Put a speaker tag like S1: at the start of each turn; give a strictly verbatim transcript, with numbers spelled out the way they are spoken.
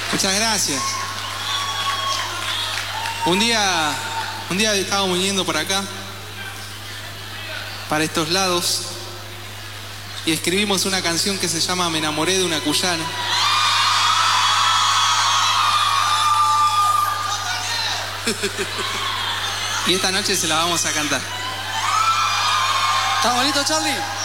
S1: Muchas gracias. Un día, un día estábamos viniendo por acá, para estos lados, y escribimos una canción que se llama Me enamoré de una cuyana. Y esta noche se la vamos a cantar.
S2: ¿Está bonito, Charlie?